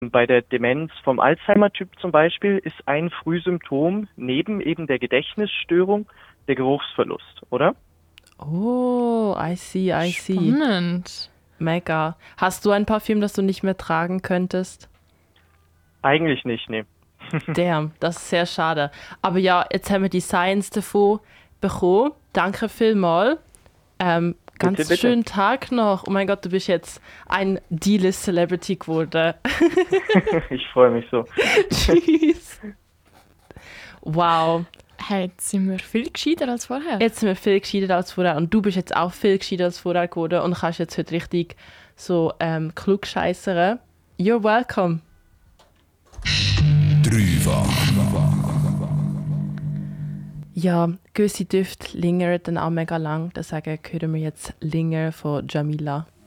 Bei der Demenz vom Alzheimer-Typ zum Beispiel ist ein Frühsymptom neben eben der Gedächtnisstörung der Geruchsverlust, oder? Oh, I see, I see. Spannend. Mega. Hast du ein Parfüm, das du nicht mehr tragen könntest? Eigentlich nicht, nee. Damn, das ist sehr schade. Aber ja, jetzt haben wir die Science davon bekommen. Danke vielmals. Ganz Bitte, bitte. schönen Tag noch. Oh mein Gott, du bist jetzt ein D-List-Celebrity geworden. Ich freue mich so. Tschüss. Wow, Hey, jetzt sind wir viel gescheiter als vorher. jetzt sind wir viel gescheiter als vorher und du bist jetzt auch viel gescheiter als vorher geworden und kannst jetzt heute richtig so klugscheissern. You're welcome. Ja, gewisse Düfte lingern dann auch mega lang. Deswegen hören wir jetzt Linger von Jamila.